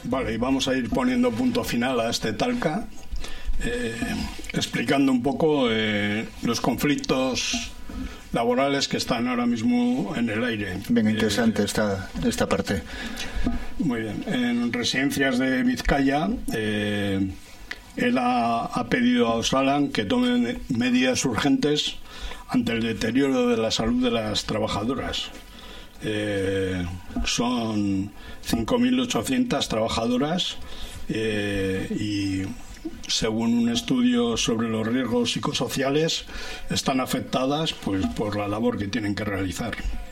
Vale, y vamos a ir poniendo punto final a este Talca, explicando un poco los conflictos laborales que están ahora mismo en el aire. Bien interesante esta parte. Muy bien. En Residencias de Vizcaya, él ha pedido a Osalan que tome medidas urgentes ante el deterioro de la salud de las trabajadoras. Son 5.800 trabajadoras y según un estudio sobre los riesgos psicosociales están afectadas pues por la labor que tienen que realizar.